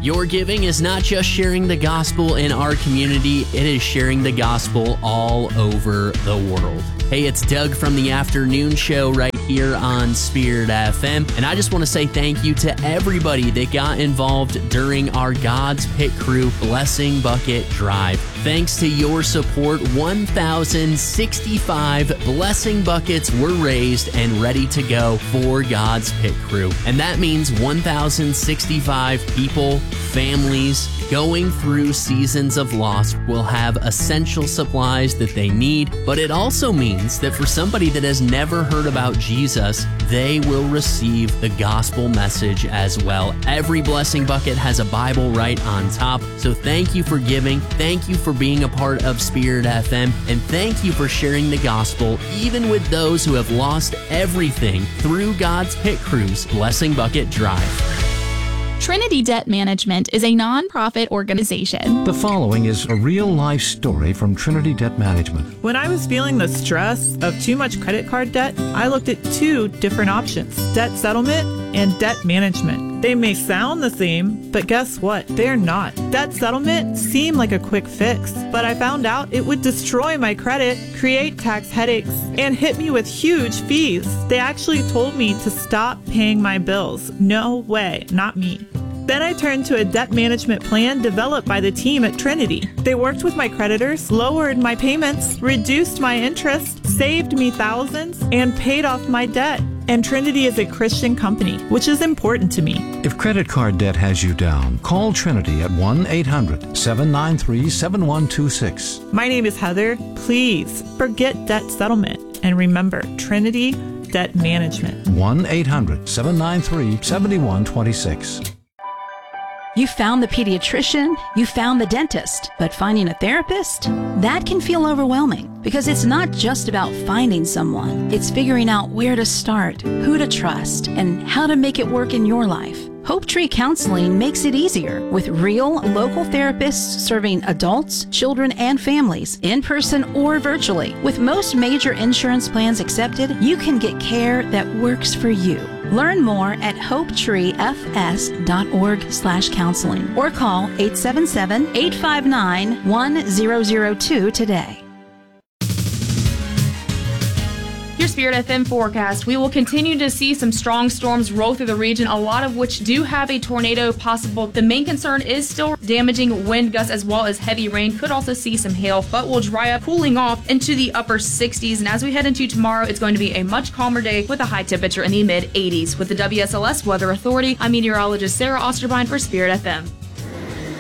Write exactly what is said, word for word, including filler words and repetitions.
Your giving is not just sharing the gospel in our community, it is sharing the gospel all over the world. Hey, it's Doug from the Afternoon Show right here on Spirit F M, and I just want to say thank you to everybody that got involved during our God's Pit Crew Blessing Bucket Drive. Thanks to your support, one thousand sixty-five blessing buckets were raised and ready to go for God's Pit Crew. And that means one thousand sixty-five people, families, going through seasons of loss will have essential supplies that they need, but it also means that for somebody that has never heard about Jesus, they will receive the gospel message as well. Every blessing bucket has a Bible right on top, so thank you for giving, thank you for being a part of Spirit F M, and thank you for sharing the gospel even with those who have lost everything through God's Pit Crew's Blessing Bucket Drive. Trinity Debt Management is a nonprofit organization. The following is a real-life story from Trinity Debt Management. When I was feeling the stress of too much credit card debt, I looked at two different options: debt settlement and debt management. They may sound the same, but guess what? They're not. Debt settlement seemed like a quick fix, but I found out it would destroy my credit, create tax headaches, and hit me with huge fees. They actually told me to stop paying my bills. No way, not me. Then I turned to a debt management plan developed by the team at Trinity. They worked with my creditors, lowered my payments, reduced my interest, saved me thousands, and paid off my debt. And Trinity is a Christian company, which is important to me. If credit card debt has you down, call Trinity at one eight hundred seven nine three seven one two six. My name is Heather. Please forget debt settlement and remember Trinity Debt Management. one eight hundred seven nine three seven one two six. You found the pediatrician, you found the dentist, but finding a therapist? That can feel overwhelming because it's not just about finding someone. It's figuring out where to start, who to trust, and how to make it work in your life. Hope Tree Counseling makes it easier with real local therapists serving adults, children, and families in person or virtually. With most major insurance plans accepted, you can get care that works for you. Learn more at hopetreefs.org slash counseling or call eight seven seven, eight five nine, one zero zero two today. Your Spirit F M forecast. We will continue to see some strong storms roll through the region, a lot of which do have a tornado possible. The main concern is still damaging wind gusts as well as heavy rain. Could also see some hail, but will dry up, cooling off into the upper sixties. And as we head into tomorrow, it's going to be a much calmer day with a high temperature in the mid eighties. With the W S L S Weather Authority, I'm meteorologist Sarah Osterbine for Spirit F M.